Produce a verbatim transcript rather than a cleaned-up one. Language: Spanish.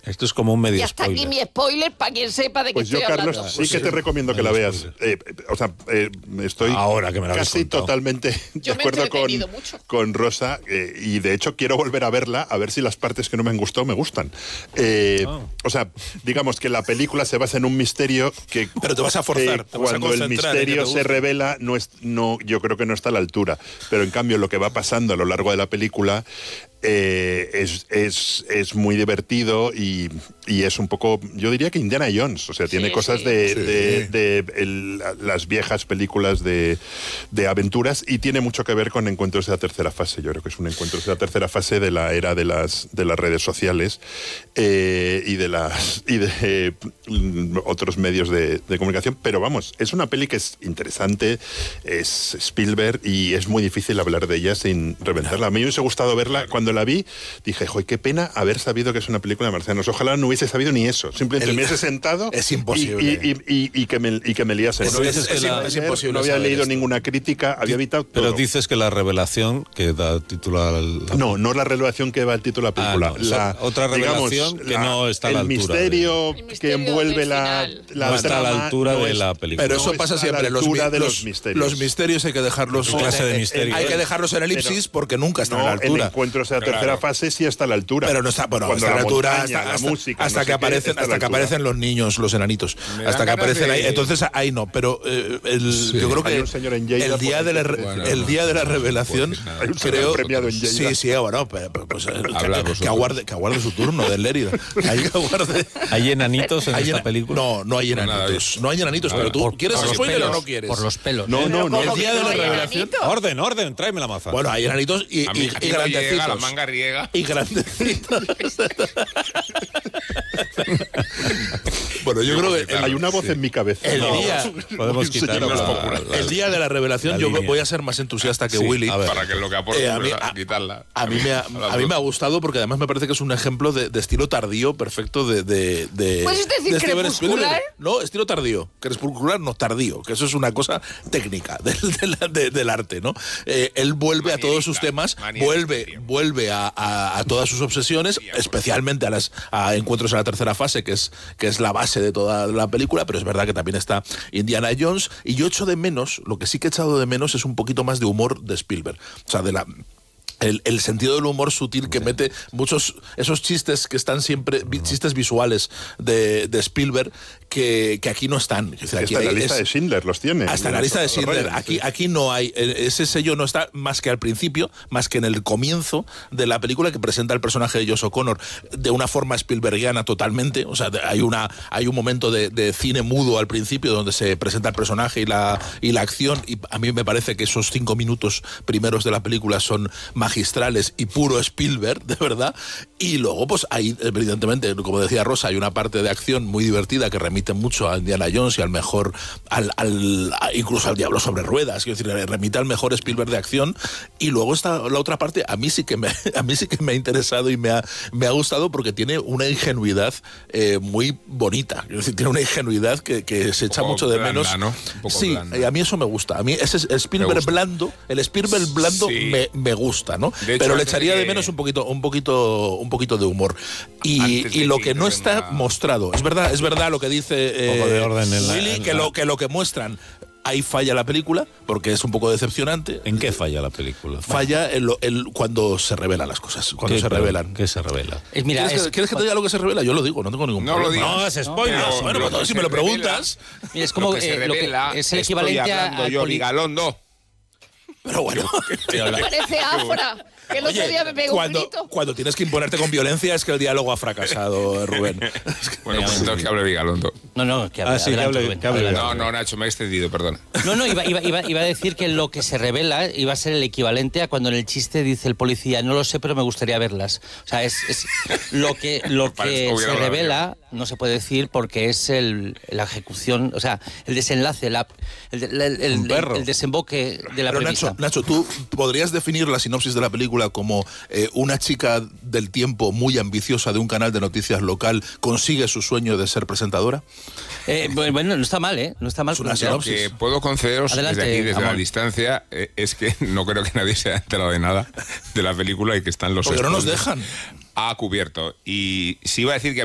Esto es como un medio Y hasta spoiler. aquí mi spoiler para quien sepa de qué Pues yo, estoy Carlos, hablando. sí que te recomiendo que la veas. Eh, o sea, eh, estoy Ahora que me lo habéis casi contado. totalmente Yo de me he acuerdo con, entretenido mucho. con Rosa eh, y de hecho quiero volver a verla a ver si las partes que no me han gustado me gustan. Eh, Oh. O sea, digamos que la película se basa en un misterio que Pero te vas a forzar, eh, te vas a cuando el concentrar en que misterio te se guste. revela no es, no, yo creo que no está a la altura. Pero en cambio lo que va pasando a lo largo de la película eh, es, es, es muy divertido y, y es un poco, yo diría que Indiana Jones, o sea, tiene Sí, cosas sí. de, Sí. de, de el- las viejas películas de, de aventuras y tiene mucho que ver con Encuentros de la tercera fase. Yo creo que es un Encuentros de la tercera fase de la era de las, de las redes sociales eh, y de las y de mm, otros medios de, de comunicación, pero vamos, es una peli que es interesante, es Spielberg y es muy difícil hablar de ella sin reventarla. A mí me hubiese gustado verla, cuando la vi dije, joder, qué pena haber sabido que es una película de marcianos, ojalá no hubiese sabido ni eso, simplemente El- me hubiese sentado es y- imposible. y, y, y- y que me, y que me liase. Es- no había, es- es- no es había- imposible no había saber leído esto. ninguna crítica, había evitado todo. Pero dices que la revelación que da título al... No, no es la revelación que va al título de la película. Ah, no, la, so- otra revelación que no está a la el altura misterio de- El que misterio envuelve del la, final. la No está a la trama altura no de es- la película. Pero eso no pasa está a la siempre. Los, mi- altura de los, los misterios. los misterios hay que dejarlos. ¿Qué clase de eh, misterio Hay que es? dejarlos en elipsis Pero- porque nunca están No, a la el altura. encuentro de la Claro. tercera fase sí está a la altura. Pero no está, bueno, Cuando hasta la altura, montaña, hasta, la hasta- música, hasta no que sé qué, aparecen, está a la hasta que altura. aparecen los niños, los enanitos, Me dan hasta que ganas aparecen de- ahí. Entonces ahí no, pero eh, el, yo creo que Hay un señor en Lleida, el día por de la, ejemplo, re- bueno, el no, día de la no, revelación, pues nada. Hay un señor creo, premiado en Lleida. sí, sí, bueno, pues, pues, eh, que, Habla que vosotros. aguarde, que aguarde su turno del Lérida. Hay que aguarde. ¿Hay enanitos en Hay esta ena- película? No, no hay nada, enanitos. No hay enanitos, Ah, pero tú, por- ¿quieres por los spoiler o pelos, no quieres? Por los pelos. No, no, no. El día de la ¿No hay revelación. enanito? Orden, orden, tráeme la maza. Bueno, hay enanitos y, A mí, y, a y mí no llega, la grandecitos. manga riega. Y grandecitos. Bueno, yo creo que el, Hay una voz en mi cabeza. el No, día- Podemos un señor quitar la- hablando. la- el día de la revelación la yo línea. voy a ser más entusiasta que Sí, Willy. a ver. Para que lo que aporte Eh, a mí- pues, a- quitarla. A mí, me ha, a mí me ha gustado porque además me parece que es un ejemplo de, de estilo tardío perfecto de... de, de ¿Puedes decir de Steven crepuscular? Spielberg. No, estilo tardío. Crepuscular no, tardío. Que eso es una cosa técnica del, del- de- del arte, ¿no? Eh, él vuelve a todos sus Manierista, temas, manierista, vuelve, tío. vuelve a, a- a todas sus obsesiones, especialmente a las a encuentros en la tercera fase, que es, que es la base de toda la película, pero es verdad que también está Indiana Jones. Y yo echo de menos, lo que sí que he echado de menos es un poquito más de humor de Spielberg. O sea, de la... El, el sentido del humor sutil que mete muchos esos chistes que están siempre vi- chistes visuales de, de Spielberg que, que aquí no están. Es decir, aquí Hasta en la hay- lista es- de Schindler los tiene. hasta en la lista de Schindler. Aquí, aquí no hay. eh, Ese sello no está más que al principio, más que en el comienzo de la película que presenta el personaje de Josh O'Connor de una forma Spielbergiana totalmente. O sea, de- hay una hay un momento de, de cine mudo al principio donde se presenta el personaje y la, y la acción. Y a mí me parece que esos cinco minutos primeros de la película son magistrales y puro Spielberg, de verdad. Y luego, pues hay, evidentemente, como decía Rosa, hay una parte de acción muy divertida que remite mucho a Indiana Jones y al mejor, al, al a- incluso al Diablo sobre ruedas, quiero decir, remite al mejor Spielberg de acción. Y luego está la otra parte, a mí sí que me, a mí sí que me ha interesado y me ha, me ha gustado porque tiene una ingenuidad eh, muy bonita. Quiero decir, tiene una ingenuidad que, que se echa poco mucho de blanda, menos. ¿no? Un poco sí, blanda. eh, a mí eso me gusta. A mí ese es el Spielberg gusta. blando, el Spielberg blando Sí. me, me gusta, ¿no? De hecho, Pero le antes echaría de de que- menos un poquito, un poquito, un poquito de humor. Y, Antes de y lo que que no está introduzca- mostrado, es verdad, es verdad lo que dice eh, Un poco de orden en la- Willy, en que la- lo que lo que muestran. Ahí falla la película, porque es un poco decepcionante. ¿En qué falla la película? Falla en lo- en cuando se revelan las cosas, cuando ¿Qué- se revelan. ¿Qué se revela? Es, mira, ¿Quieres, es, que, quieres que te diga lo que se revela? Yo lo digo, no tengo ningún No lo problema. digas. No, es spoiler. Pero bueno, lo pues que si se me lo revela- preguntas. mira, es como lo que se eh, lo que- revela, es el estoy equivalente a, hablando al yo, poli- Vigalondo. Pero bueno. Parece Afra, que el otro Oye, día me pegó un cuando, grito. cuando tienes que imponerte con violencia es que el diálogo ha fracasado, Rubén. Bueno, pues entonces que hable Vigalondo. No, no, que hable, Ah, sí, que adelante, hable- Rubén, que hable adelante. No, no, Nacho, me he extendido, perdona. No, no, iba, iba, iba, iba a decir que lo que se revela iba a ser el equivalente a cuando en el chiste dice el policía, no lo sé, pero me gustaría verlas. O sea, es, es lo que, lo Parece que que hubiera se hablado revela, no se puede decir porque es el, la ejecución, o sea, el desenlace, la, el, el, el- Un perro. el desemboque de la Pero premisa. Nacho, Nacho, ¿tú podrías definir la sinopsis de la película como eh, una chica del tiempo muy ambiciosa de un canal de noticias local consigue su sueño de ser presentadora? Eh, bueno, no está mal, ¿eh? No está mal. Es una planteado. Lo que puedo concederos Adelante, desde aquí, desde la Amón. distancia, eh, es que no creo que nadie se haya enterado de nada de la película y que están los Porque no nos spoilers dejan. a cubierto. Y sí iba a decir que